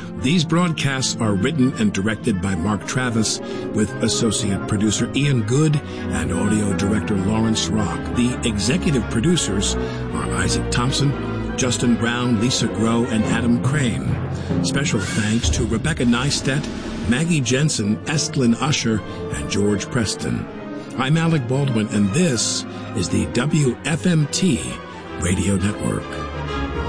These broadcasts are written and directed by Mark Travis, with associate producer Ian Good and audio director Lawrence Rock. The executive producers are Isaac Thompson, Justin Brown, Lisa Groh, and Adam Crane. Special thanks to Rebecca Neistat, Maggie Jensen, Estlin Usher, and George Preston. I'm Alec Baldwin, and this is the WFMT Radio Network.